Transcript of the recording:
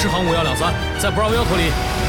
10航5123，在 Bravo 1头里